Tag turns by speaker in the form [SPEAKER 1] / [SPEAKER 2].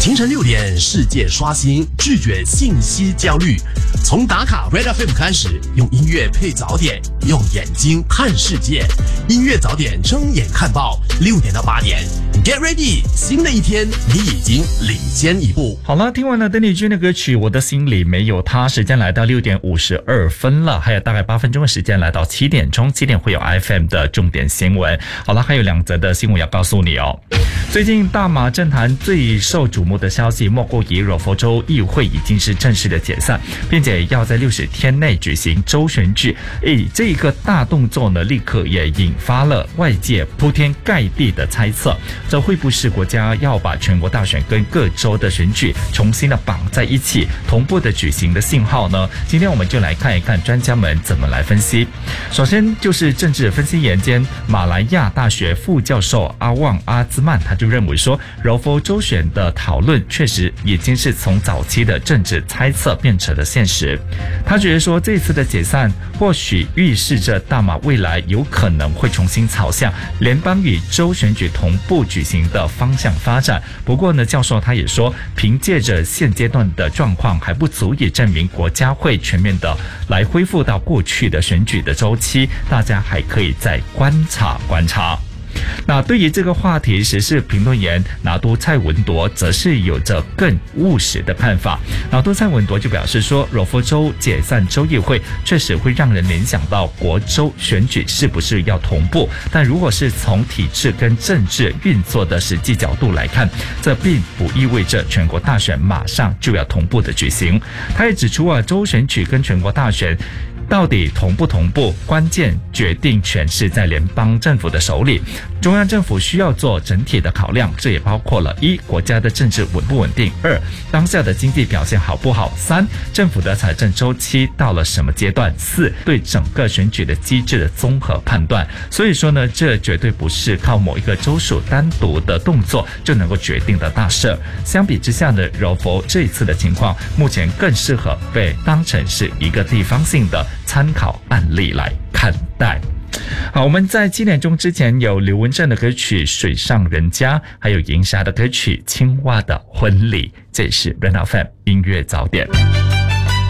[SPEAKER 1] 清晨6点，世界刷新，拒绝信息焦虑。从打卡 Red FM 开始，用音乐配早点，用眼睛看世界。音乐早点，睁眼看报，6点到8点 ，Get ready， 新的一天，你已经领先一步。
[SPEAKER 2] 好了，听完了邓丽君的歌曲《我的心里没有他》，时间来到6点52分了，还有大概8分钟的时间来到7点钟，7点会有 FM 的重点新闻。好了，还有2则的新闻要告诉你哦。最近大马政坛最受瞩目的消息，莫过于柔佛州议会已经是正式的解散，并且要在60天内举行州选举。这个大动作呢，立刻也引发了外界铺天盖地的猜测，这会不会是国家要把全国大选跟各州的选举重新的绑在一起，同步的举行的信号呢？今天我们就来看一看专家们怎么来分析。首先就是政治分析研究马来亚大学副教授阿旺阿兹曼，他就认为说，柔佛州选的讨论确实已经是从早期的政治猜测变成了现实。他觉得说，这次的解散或许预示着大马未来有可能会重新朝向联邦与州选举同步举行的方向发展。不过呢，教授他也说，凭借着现阶段的状况还不足以证明国家会全面的来恢复到过去的选举的周期，大家还可以再观察。那对于这个话题，时事评论员拿督蔡文铎则是有着更务实的看法。拿督蔡文铎就表示说，柔佛州解散州议会确实会让人联想到国州选举是不是要同步，但如果是从体制跟政治运作的实际角度来看，这并不意味着全国大选马上就要同步的举行。他也指出州选举跟全国大选到底同不同步，关键决定权是在联邦政府的手里，中央政府需要做整体的考量，这也包括了1国家的政治稳不稳定，2当下的经济表现好不好，3政府的财政周期到了什么阶段，4对整个选举的机制的综合判断。所以说呢，这绝对不是靠某一个州属单独的动作就能够决定的大事。相比之下呢，柔佛这一次的情况目前更适合被当成是一个地方性的参考案例来看待。好，我们在7点钟之前有刘文正的歌曲《水上人家》，还有银霞的歌曲《青蛙的婚礼》。这里是 Red FM 音乐早点。